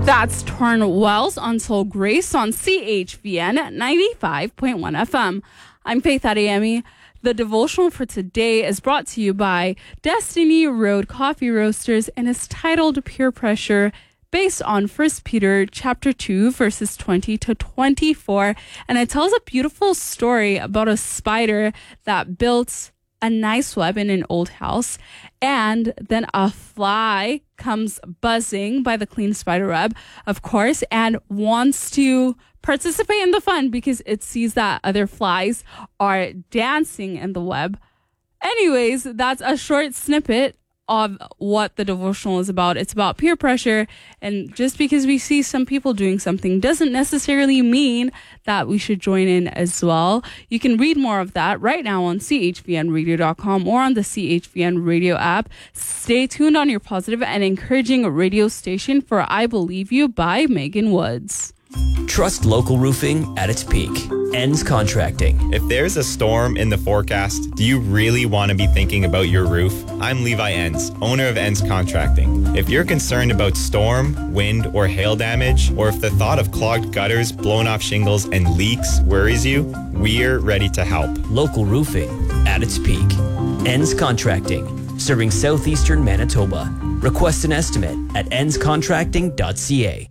That's Torn Wells on Soul Grace on CHVN 95.1 FM. I'm Faith Adeyemi. The devotional for today is brought to you by Destiny Road Coffee Roasters and is titled Peer Pressure, based on 1 Peter chapter 2, verses 20 to 24. And it tells a beautiful story about a spider that built a nice web in an old house, and then a fly comes buzzing by the clean spider web, of course, and wants to participate in the fun because it sees that other flies are dancing in the web. Anyways, that's a short snippet of what the devotional is about. It's about peer pressure, and just because we see some people doing something doesn't necessarily mean that we should join in as well. You can read more of that right now on chvnradio.com or on the CHVN radio app. Stay tuned on your positive and encouraging radio station for I Believe You by Megan Woods. Trust local roofing at its peak. Ends Contracting. If there's a storm in the forecast, do you really want to be thinking about your roof? I'm Levi Enns, owner of Enns Contracting. If you're concerned about storm, wind, or hail damage, or if the thought of clogged gutters, blown off shingles, and leaks worries you, we're ready to help. Local roofing at its peak. Enns Contracting. Serving southeastern Manitoba. Request an estimate at ennscontracting.ca.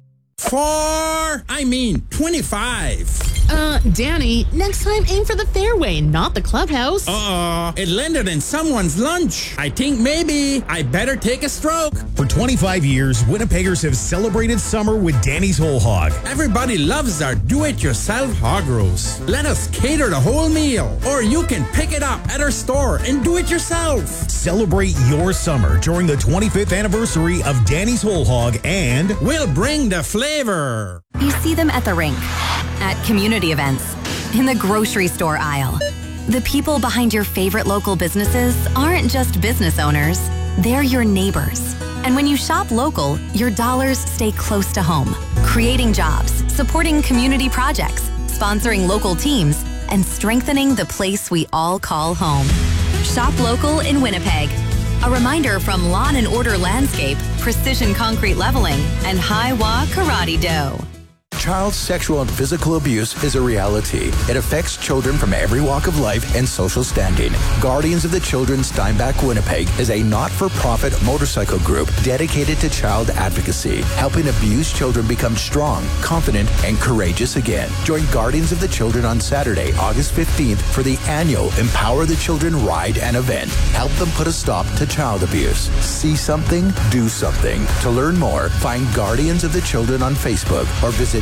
25. Danny, next time aim for the fairway, not the clubhouse. It landed in someone's lunch. I think maybe I better take a stroke. For 25 years, Winnipeggers have celebrated summer with Danny's Whole Hog. Everybody loves our do-it-yourself hog roast. Let us cater the whole meal, or you can pick it up at our store and do it yourself. Celebrate your summer during the 25th anniversary of Danny's Whole Hog, and we'll bring the flavor. You see them at the rink, at community events, in the grocery store aisle. The people behind your favorite local businesses aren't just business owners, they're your neighbors. And when you shop local, your dollars stay close to home, creating jobs, supporting community projects, sponsoring local teams, and strengthening the place we all call home. Shop local in Winnipeg. A reminder from Lawn and Order Landscape, Precision Concrete Leveling, and Hiwa Karate Do. Child sexual and physical abuse is a reality. It affects children from every walk of life and social standing. Guardians of the Children Steinbach Winnipeg is a not-for-profit motorcycle group dedicated to child advocacy, helping abused children become strong, confident, and courageous again. Join Guardians of the Children on Saturday, August 15th for the annual Empower the Children Ride and event. Help them put a stop to child abuse. See something, do something. To learn more, find Guardians of the Children on Facebook or visit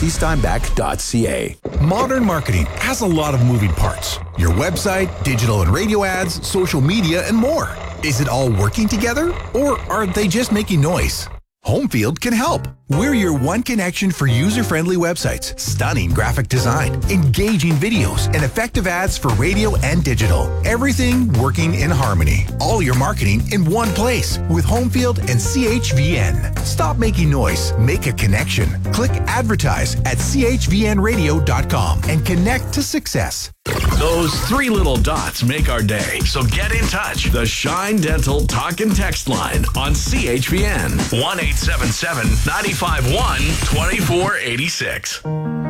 gocsteinbach.ca. Modern marketing has a lot of moving parts. Your website, digital and radio ads, social media, and more. Is it all working together, or are they just making noise? Homefield can help. We're your one connection for user-friendly websites, stunning graphic design, engaging videos, and effective ads for radio and digital. Everything working in harmony. All your marketing in one place with Homefield and CHVN. Stop making noise. Make a connection. Click advertise at chvnradio.com and connect to success. Those three little dots make our day. So get in touch. The Shine Dental Talk and Text line on CHVN. 1-877-951-2486.